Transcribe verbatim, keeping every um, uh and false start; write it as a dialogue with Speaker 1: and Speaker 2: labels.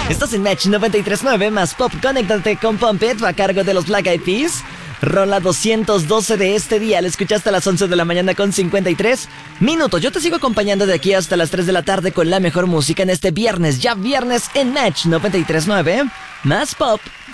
Speaker 1: Estás en Match noventa y tres punto nueve más Pop. Conéctate con Pump It a cargo de los Black Eyed Peas. Rola doscientos doce de este día. La escuchaste a las once de la mañana con cincuenta y tres minutos. Yo te sigo acompañando de aquí hasta las tres de la tarde con la mejor música en este viernes. Ya viernes en Match noventa y tres punto nueve más Pop.